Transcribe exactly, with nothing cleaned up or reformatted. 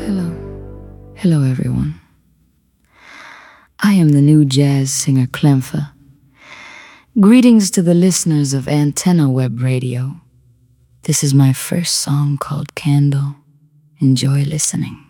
Hello. Hello, everyone. I am the new jazz singer Clempha. Greetings to the listeners of Antenna Web Radio. This is my first song called Candle. Enjoy listening.